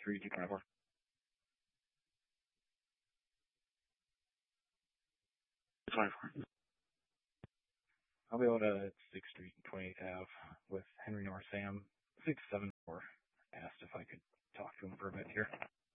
3224. I'll be able to 6th Street and 28th Ave with Henry North Sam 674. Asked if I could talk to him for a bit here.